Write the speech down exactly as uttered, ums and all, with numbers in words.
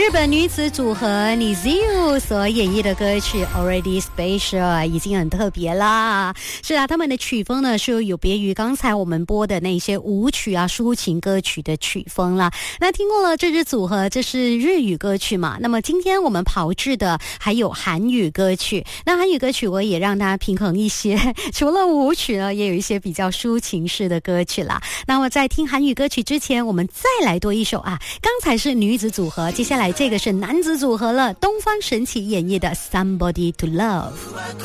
日本女子组合 Niziu 所演绎的歌曲 Already Special 已经很特别啦。是啊，他们的曲风呢是有别于刚才我们播的那些舞曲啊抒情歌曲的曲风啦。那听过了这支组合，这是日语歌曲嘛，那么今天我们炮制的还有韩语歌曲。那韩语歌曲我也让大家平衡一些，除了舞曲呢也有一些比较抒情式的歌曲啦。那么在听韩语歌曲之前，我们再来多一首啊，刚才是女子组合，接下来这个是男子组合了，东方神起演绎的 Somebody to Love。